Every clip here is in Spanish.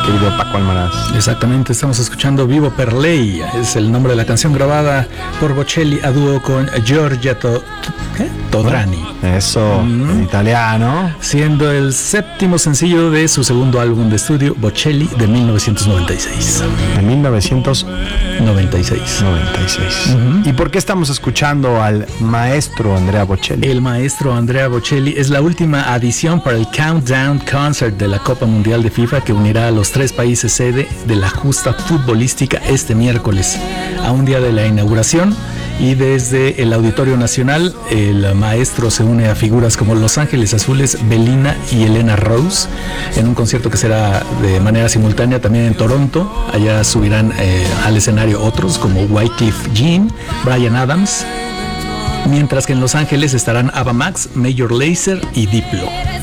querido Paco Almaraz. Exactamente, estamos escuchando Vivo per Lei, es el nombre de la canción grabada por Bocelli a dúo con Giorgia Todrani. Eso, en italiano. Siendo el séptimo sencillo de su segundo álbum de estudio, Bocelli, de 1996. De 1996. ¿Y por qué estamos escuchando al maestro Andrea Bocelli? El maestro Andrea Bocelli es la última adición para el Countdown Concert de la Copa Mundial de FIFA, que unirá a los 3 países sede de la justa futbolística este miércoles, a un día de la inauguración. Y desde el Auditorio Nacional, el maestro se une a figuras como Los Ángeles Azules, Belinda y Elena Rose, en un concierto que será de manera simultánea también en Toronto. Allá subirán al escenario otros como Wyclef Jean, Bryan Adams, mientras que en Los Ángeles estarán Ava Max, Major Lazer y Diplo.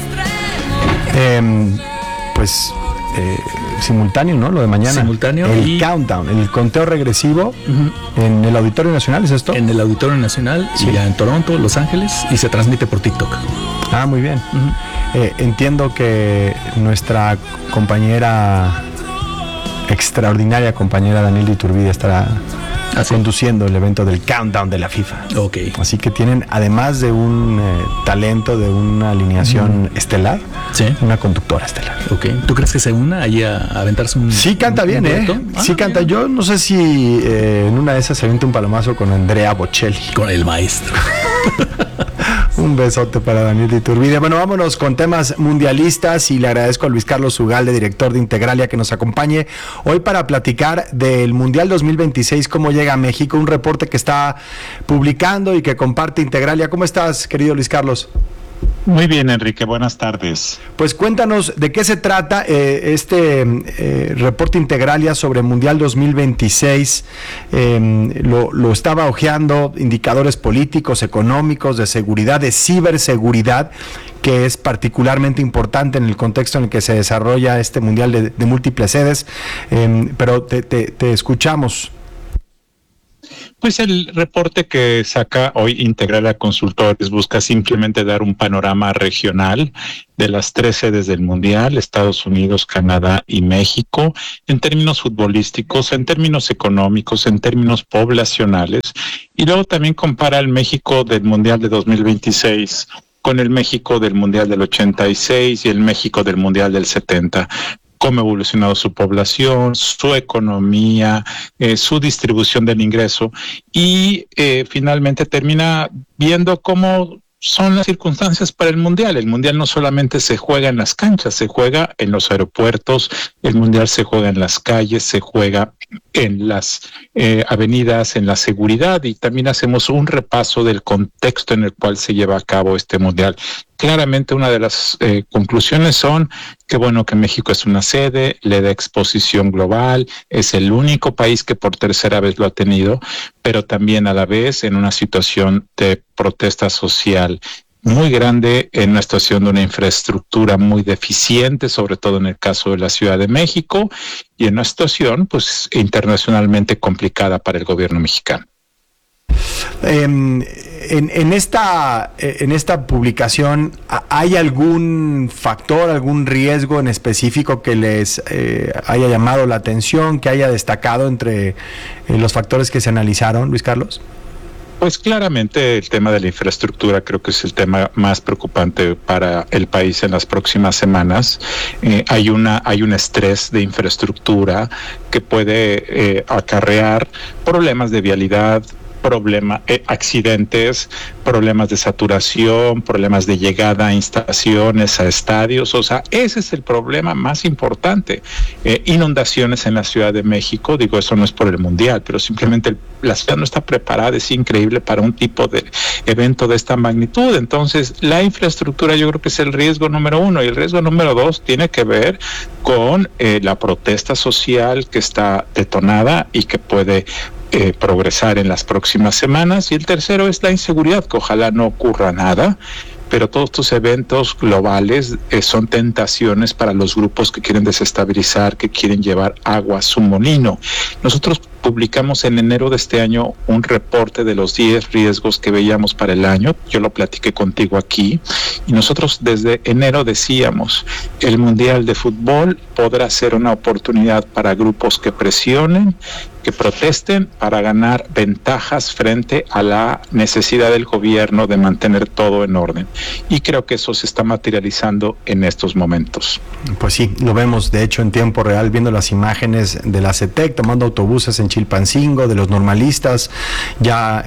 Simultáneo, ¿no? Lo de mañana. Simultáneo. El countdown, el conteo regresivo en el Auditorio Nacional, ¿es esto? En el Auditorio Nacional, sí. Y ya en Toronto, Los Ángeles, y se transmite por TikTok. Ah, muy bien. Entiendo que nuestra compañera, extraordinaria compañera Daniel Iturbide estará conduciendo el evento del Countdown de la FIFA. Ok. Así que tienen, además de un talento, de una alineación estelar, una conductora estelar. Ok. ¿Tú crees que se una ahí a aventarse un... Sí canta bien, sí canta. Bien. Yo no sé si en una de esas se avienta un palomazo con Andrea Bocelli. Con el maestro. Un besote para Daniel Iturbide. Bueno, vámonos con temas mundialistas y le agradezco a Luis Carlos Ugalde, director de Integralia, que nos acompañe hoy para platicar del Mundial 2026, cómo llega a México, un reporte que está publicando y que comparte Integralia. ¿Cómo estás, querido Luis Carlos? Muy bien, Enrique, buenas tardes. Pues cuéntanos de qué se trata este reporte Integralia sobre Mundial 2026. Lo estaba hojeando, indicadores políticos, económicos, de seguridad, de ciberseguridad, que es particularmente importante en el contexto en el que se desarrolla este Mundial de múltiples sedes. Pero te escuchamos. Pues el reporte que saca hoy Integralia Consultores busca simplemente dar un panorama regional de las 3 sedes del Mundial, Estados Unidos, Canadá y México, en términos futbolísticos, en términos económicos, en términos poblacionales, y luego también compara el México del Mundial de 2026 con el México del Mundial del 86 y el México del Mundial del 70. Cómo ha evolucionado su población, su economía, su distribución del ingreso y finalmente termina viendo cómo son las circunstancias para el Mundial. El Mundial no solamente se juega en las canchas, se juega en los aeropuertos, el Mundial se juega en las calles, se juega en las avenidas, en la seguridad, y también hacemos un repaso del contexto en el cual se lleva a cabo este Mundial. Claramente una de las conclusiones son que bueno, que México es una sede, le da exposición global, es el único país que por tercera vez lo ha tenido, pero también a la vez en una situación de protesta social muy grande, en una situación de una infraestructura muy deficiente, sobre todo en el caso de la Ciudad de México, y en una situación pues internacionalmente complicada para el gobierno mexicano. En esta publicación, ¿hay algún factor, algún riesgo en específico que les haya llamado la atención, que haya destacado entre los factores que se analizaron, Luis Carlos? Pues claramente el tema de la infraestructura creo que es el tema más preocupante para el país en las próximas semanas. Hay un estrés de infraestructura que puede acarrear problemas de vialidad, accidentes, problemas de saturación, problemas de llegada a instalaciones, a estadios. O sea, ese es el problema más importante. Inundaciones en la Ciudad de México, digo, eso no es por el Mundial, pero simplemente la ciudad no está preparada, es increíble para un tipo de evento de esta magnitud. Entonces, la infraestructura yo creo que es el riesgo número 1, y el riesgo número 2 tiene que ver con la protesta social que está detonada y que puede progresar en las próximas semanas, y el tercero es la inseguridad, que ojalá no ocurra nada, pero todos estos eventos globales son tentaciones para los grupos que quieren desestabilizar, que quieren llevar agua a su molino. Nosotros publicamos en enero de este año un reporte de los 10 riesgos que veíamos para el año. Yo lo platiqué contigo aquí y nosotros desde enero decíamos, el Mundial de Fútbol podrá ser una oportunidad para grupos que presionen, que protesten para ganar ventajas frente a la necesidad del gobierno de mantener todo en orden. Y creo que eso se está materializando en estos momentos. Pues sí, lo vemos de hecho en tiempo real, viendo las imágenes de la CETEC tomando autobuses en Chilpancingo, de los normalistas, ya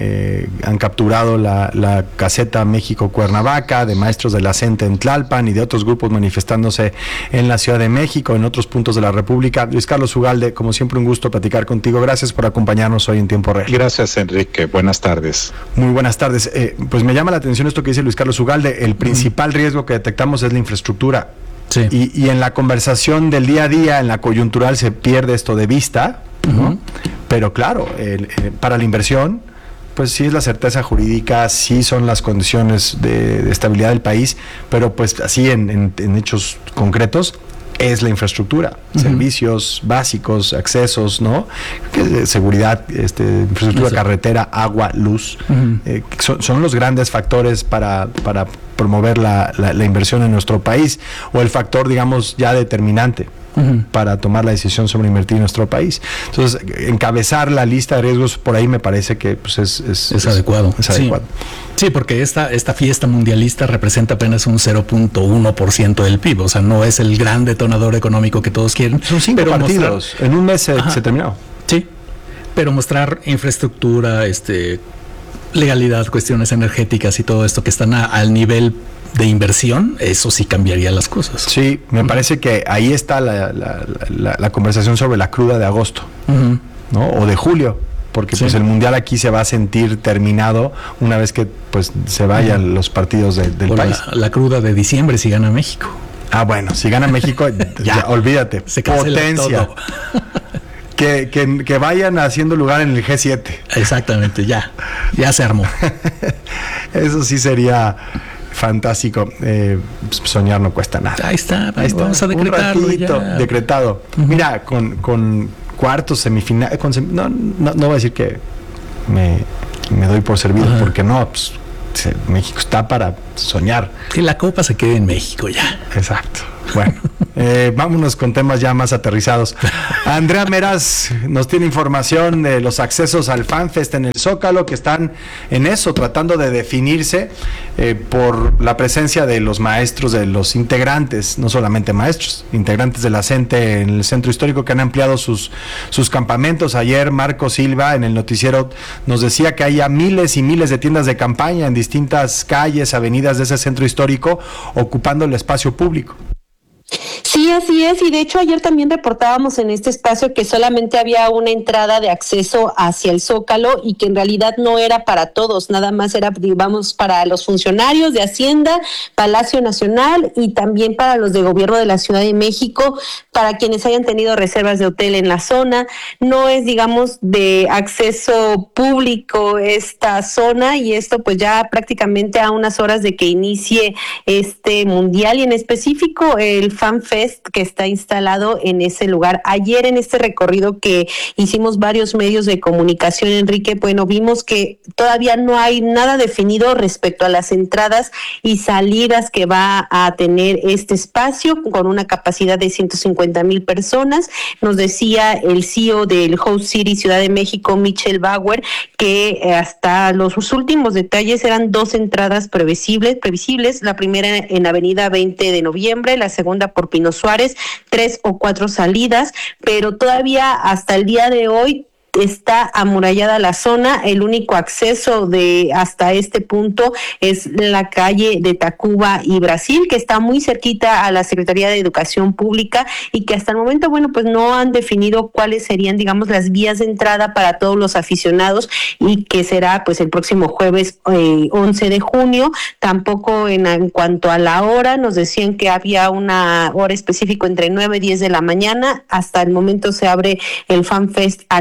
han capturado la caseta México-Cuernavaca, de maestros de la CENTE en Tlalpan y de otros grupos manifestándose en la Ciudad de México, en otros puntos de la República. Luis Carlos Ugalde, como siempre un gusto platicar contigo. Gracias por acompañarnos hoy en tiempo real. Gracias, Enrique. Buenas tardes. Muy buenas tardes. Pues me llama la atención esto que dice Luis Carlos Ugalde. El principal riesgo que detectamos es la infraestructura. Sí. Y en la conversación del día a día, en la coyuntural, se pierde esto de vista, ¿no? Pero claro, para la inversión, pues sí es la certeza jurídica, sí son las condiciones de estabilidad del país, pero pues así en hechos concretos, es la infraestructura, servicios básicos, accesos, ¿no? Seguridad, infraestructura, carretera, agua, luz, son los grandes factores para promover la inversión en nuestro país, o el factor, digamos, ya determinante para tomar la decisión sobre invertir en nuestro país. Entonces, encabezar la lista de riesgos por ahí me parece que pues, es adecuado. Es adecuado. Sí, porque esta fiesta mundialista representa apenas un 0.1% del PIB, o sea, no es el gran detonador económico que todos quieren. Son 5 partidos, en un mes se terminó. Sí, pero mostrar infraestructura, legalidad, cuestiones energéticas y todo esto que están al nivel de inversión, eso sí cambiaría las cosas. Sí, me parece que ahí está la conversación sobre la cruda de agosto, ¿no? O de julio, porque pues el Mundial aquí se va a sentir terminado una vez que pues se vayan los partidos del país. La cruda de diciembre si gana México. Ah, bueno, si gana México, ya olvídate, se potencia. Todo. Que vayan haciendo lugar en el G7. Exactamente, ya se armó. Eso sí sería fantástico. Soñar no cuesta nada. Ahí está, vamos a decretarlo. Decretado. Mira, con cuartos, semifinales, no voy a decir que me doy por servido, porque no, pues, México está para soñar. Que la copa se quede en México ya. Exacto. Bueno, vámonos con temas ya más aterrizados. Andrea Meraz nos tiene información de los accesos al FanFest en el Zócalo, que están en eso, tratando de definirse por la presencia de los maestros, de los integrantes, no solamente maestros, integrantes de la CENTE en el centro histórico, que han ampliado sus campamentos. Ayer Marco Silva en el noticiero nos decía que hay miles y miles de tiendas de campaña en distintas calles, avenidas de ese centro histórico, ocupando el espacio público. Sí, así es, y de hecho ayer también reportábamos en este espacio que solamente había una entrada de acceso hacia el Zócalo y que en realidad no era para todos, nada más era, digamos, para los funcionarios de Hacienda, Palacio Nacional y también para los de Gobierno de la Ciudad de México, para quienes hayan tenido reservas de hotel en la zona. No es, digamos, de acceso público esta zona, y esto pues ya prácticamente a unas horas de que inicie este mundial, y en específico el FanFest que está instalado en ese lugar. Ayer en este recorrido que hicimos varios medios de comunicación, Enrique, bueno, vimos que todavía no hay nada definido respecto a las entradas y salidas que va a tener este espacio con una capacidad de 150,000 personas. Nos decía el CEO del Host City Ciudad de México, Michel Bauer, que hasta los últimos detalles eran 2 entradas previsibles, la primera en Avenida 20 de Noviembre, la segunda por Pino Suárez, 3 o 4 salidas, pero todavía hasta el día de hoy está amurallada la zona. El único acceso de hasta este punto es la calle de Tacuba y Brasil, que está muy cerquita a la Secretaría de Educación Pública, y que hasta el momento, bueno, pues no han definido cuáles serían, digamos, las vías de entrada para todos los aficionados, y que será pues el próximo jueves 11 de junio. Tampoco en cuanto a la hora, nos decían que había una hora específica entre 9 y 10 de la mañana. Hasta el momento se abre el FanFest a las 10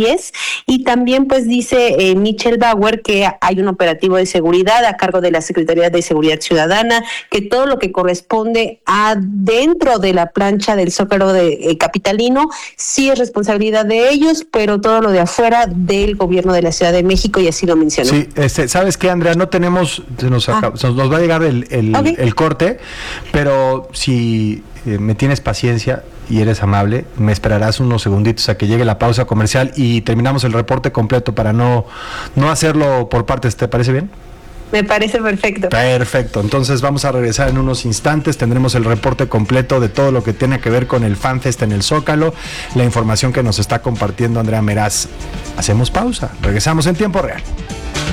10, y también pues dice Michelle Bauer que hay un operativo de seguridad a cargo de la Secretaría de Seguridad Ciudadana, que todo lo que corresponde adentro de la plancha del Zócalo capitalino sí es responsabilidad de ellos, pero todo lo de afuera del gobierno de la Ciudad de México, y así lo mencionó. Sí, ¿sabes qué, Andrea? No tenemos, nos va a llegar el corte, pero si me tienes paciencia y eres amable, me esperarás unos segunditos a que llegue la pausa comercial y terminamos el reporte completo para no hacerlo por partes. ¿Te parece bien? Me parece perfecto. Perfecto, entonces vamos a regresar en unos instantes, tendremos el reporte completo de todo lo que tiene que ver con el FanFest en el Zócalo, la información que nos está compartiendo Andrea Meraz. Hacemos pausa, regresamos en tiempo real.